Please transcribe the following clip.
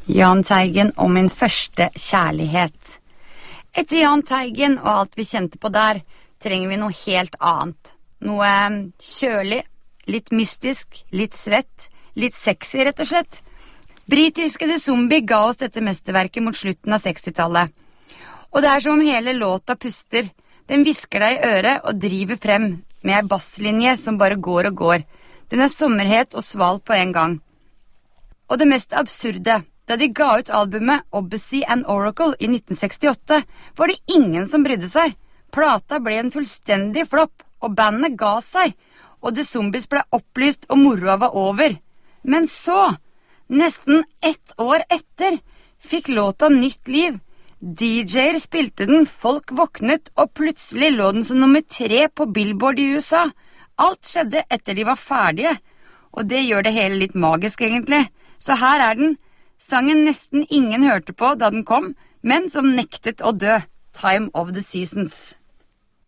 Jahn Teigen og min første kjærlighet. Etter Jahn Teigen og alt vi kjente på der, trenger vi noe helt annet. Noe kjølig, litt mystisk, litt svett, litt sexy rett og slett. Britiske The Zombie ga oss dette mesterverket mot slutten av 60-tallet. Og det er som om hele låta puster. Den visker deg i øret og driver frem med en basslinje som bare går og går. Den er sommerhet og sval på en gang. Og det mest absurde, da de ga ut albumet Odyssey and Oracle i 1968, var det ingen som brydde seg. Plata ble en fullstendig flopp, og bandet ga seg, og The Zombies ble opplyst og moroa var over. Men så, nesten 1 år etter, fikk låta nytt liv. DJ-er spilte den, folk våknet, og plutselig lå den som nummer 3 på Billboard i USA. Alt skjedde etter de var ferdige, og det gjør det hele litt magisk egentlig. Så her er den, sangen nesten ingen hørte på da den kom, men som nektet å dø, Time of the Seasons.